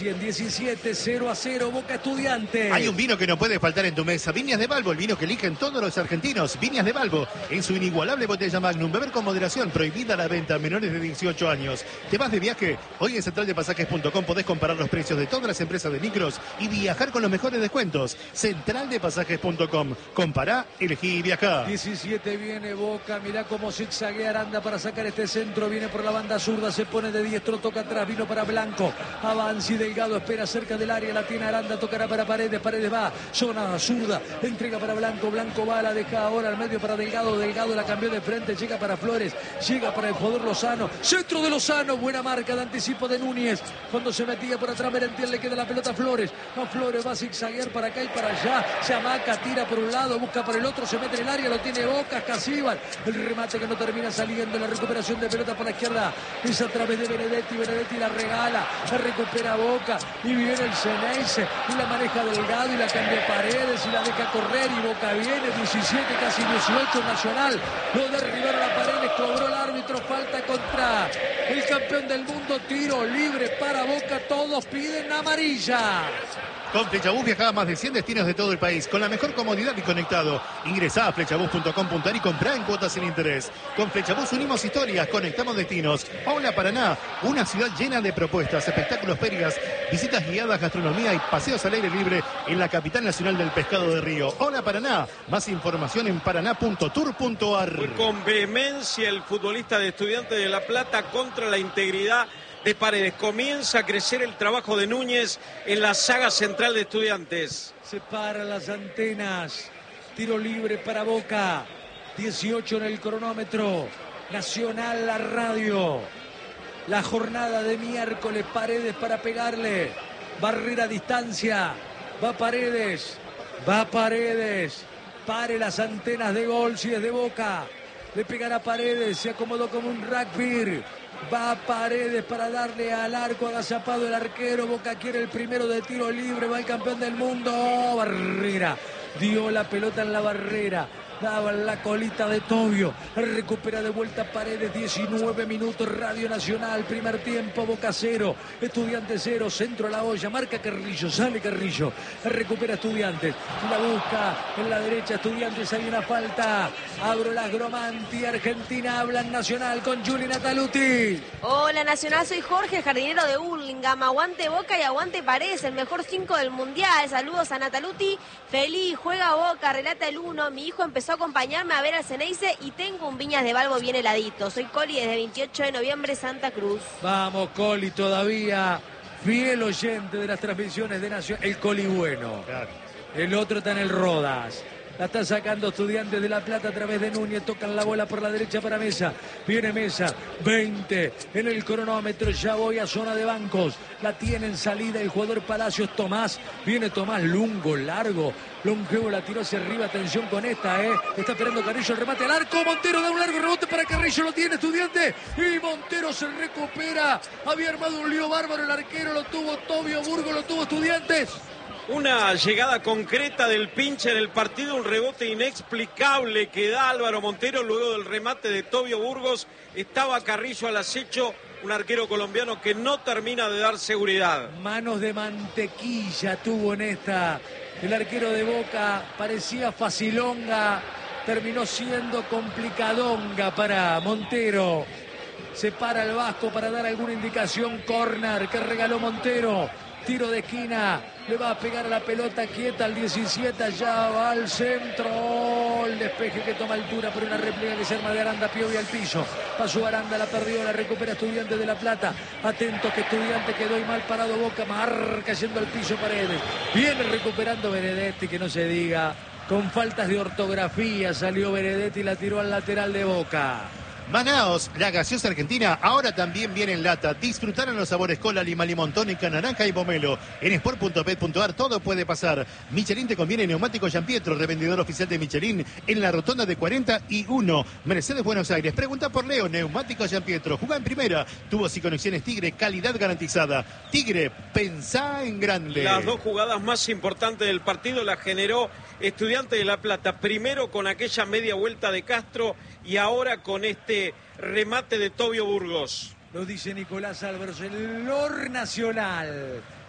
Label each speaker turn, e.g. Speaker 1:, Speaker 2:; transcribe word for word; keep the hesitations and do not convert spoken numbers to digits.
Speaker 1: En diecisiete, cero a cero, Boca Estudiantes.
Speaker 2: Hay un vino que no puede faltar en tu mesa. Viñas de Balbo, el vino que eligen todos los argentinos. Viñas de Balbo, en su inigualable botella Magnum. Beber con moderación, prohibida la venta a menores de dieciocho años. ¿Te vas de viaje? Hoy en central de pasajes punto com podés comparar los precios de todas las empresas de micros y viajar con los mejores descuentos. central de pasajes punto com. Compará, elegí y viajá.
Speaker 1: diecisiete viene Boca, mirá cómo zigzaguea Aranda para sacar este centro. Viene por la banda zurda, se pone de diestro, toca atrás, vino para Blanco. Avanza y Delgado espera cerca del área, la tiene Aranda, tocará para Paredes, Paredes va, zona zurda, entrega para Blanco, Blanco va, la deja ahora al medio para Delgado, Delgado la cambió de frente, llega para Flores, llega para el jugador Lozano, centro de Lozano, buena marca de anticipo de Núñez, cuando se metía por atrás Merentiel, le queda la pelota a Flores, a Flores va a zigzaguear para acá y para allá, se amaca, tira por un lado, busca por el otro, se mete en el área, lo tiene Boca, Casíbal, el remate que no termina saliendo, la recuperación de pelota por la izquierda, es a través de Benedetti, Benedetti la regala, la recupera Boca, y viene el Ceneice, y la maneja Delgado, y la cambia Paredes, y la deja correr, y Boca viene, diecisiete, casi dieciocho, Nacional, lo derribaron a Paredes, cobró el árbitro, falta contra el campeón del mundo, tiro libre para Boca, todos piden amarilla.
Speaker 2: Con Flechabús viajá a más de cien destinos de todo el país, con la mejor comodidad y conectado. Ingresá a flechabús punto com punto ar y comprá en cuotas sin interés. Con Flechabús unimos historias, conectamos destinos. Hola Paraná, una ciudad llena de propuestas, espectáculos, ferias, visitas guiadas, gastronomía y paseos al aire libre en la capital nacional del pescado de río. Hola Paraná, más información en paraná punto tour punto ar.
Speaker 3: Fue con vehemencia el futbolista de Estudiantes de La Plata contra la integridad de Paredes. Comienza a crecer el trabajo de Núñez en la saga central de Estudiantes.
Speaker 1: Se paran las antenas. Tiro libre para Boca. dieciocho en el cronómetro. Nacional la radio. La jornada de miércoles. Paredes para pegarle. Barrera a distancia. Va Paredes. Va Paredes. Pare las antenas de gol si es de Boca. Le pegará Paredes. Se acomodó como un rugby. Va Paredes para darle al arco, agazapado el arquero. Boca quiere el primero de tiro libre. Va el campeón del mundo. Barrera. Dio la pelota en la barrera. Daba la colita de Tobio. Recupera de vuelta Paredes. diecinueve minutos. Radio Nacional. Primer tiempo. Boca cero. Estudiantes cero. Centro a la olla. Marca Carrillo. Sale Carrillo. Recupera Estudiantes. La busca en la derecha. Estudiantes. Hay una falta. Abro las Gromanti. Argentina habla en Nacional con Juli Nataluti.
Speaker 4: Hola Nacional. Soy Jorge, el jardinero de Hurlingham. Aguante Boca y aguante Paredes. El mejor cinco del mundial. Saludos a Nataluti. Feliz. Juega Boca. Relata el uno. Mi hijo empezó a acompañarme a ver al Ceneice y tengo un Viñas de Balbo bien heladito. Soy Coli desde veintiocho de noviembre, Santa Cruz.
Speaker 1: Vamos Coli, todavía fiel oyente de las transmisiones de Nación. El Coli bueno. Claro. El otro está en el Rodas. La está sacando Estudiantes de La Plata a través de Núñez. Tocan la bola por la derecha para Mesa. Viene Mesa. veinte en el cronómetro. Ya voy a zona de bancos. La tiene en salida el jugador Palacios. Tomás. Viene Tomás. Lungo, largo. Longevo la tiró hacia arriba. Atención con esta, ¿eh? Está esperando Carrillo. El remate al arco. Montero da un largo rebote para Carrillo. Lo tiene Estudiante. Y Montero se recupera. Había armado un lío bárbaro. El arquero lo tuvo Tobio Burgo. Lo tuvo Estudiantes.
Speaker 3: Una llegada concreta del pinche en el partido, un rebote inexplicable que da Álvaro Montero luego del remate de Tobio Burgos. Estaba Carrillo al acecho, un arquero colombiano que no termina de dar seguridad.
Speaker 1: Manos de mantequilla tuvo en esta. El arquero de Boca parecía facilonga, terminó siendo complicadonga para Montero. Se para el Vasco para dar alguna indicación. Corner que regaló Montero. Tiro de esquina, le va a pegar a la pelota quieta al diecisiete, allá va al centro, el despeje que toma altura por una réplica que se arma de Aranda, Piovi al piso, pasó Aranda, la perdió, la recupera Estudiantes de La Plata, atento que Estudiante quedó y mal parado Boca, marca yendo al piso Paredes, viene recuperando Benedetti, que no se diga, con faltas de ortografía salió Benedetti y la tiró al lateral de Boca.
Speaker 2: Manaos, la gaseosa argentina, ahora también viene en lata. Disfrutaron los sabores cola, lima, limón, tónica, naranja y pomelo. En sport punto pet punto ar todo puede pasar. Michelin te conviene neumático Gianpietro, revendedor oficial de Michelin en la rotonda de cuarenta y uno. Mercedes, Buenos Aires. Pregunta por Leo, neumático Gianpietro. Jugá en primera. Tubos y conexiones Tigre, calidad garantizada. Tigre, pensá en grande.
Speaker 3: Las dos jugadas más importantes del partido las generó Estudiantes de La Plata. Primero con aquella media vuelta de Castro y ahora con este remate de Tobio Burgos.
Speaker 1: Lo dice Nicolás Álvarez, el Lor Nacional.